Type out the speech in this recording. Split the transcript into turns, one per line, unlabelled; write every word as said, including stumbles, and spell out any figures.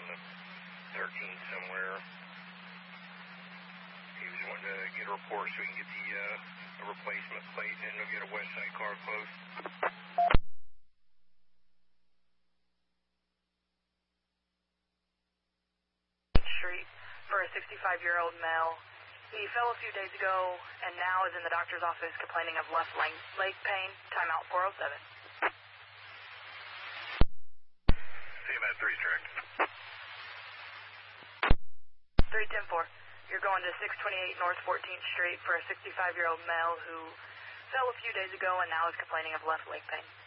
the thirteenth somewhere. He was wanting to get a report so we can get the, uh, the replacement plate and he'll get a west side car closed.
Street for a sixty-five-year-old male. He fell a few days ago and now is in the doctor's office complaining of left leg, leg pain. Timeout four oh seven.
C M S three track.
three ten four. You're going to six twenty-eight North fourteenth Street for a sixty-five-year-old male who fell a few days ago and now is complaining of left leg pain.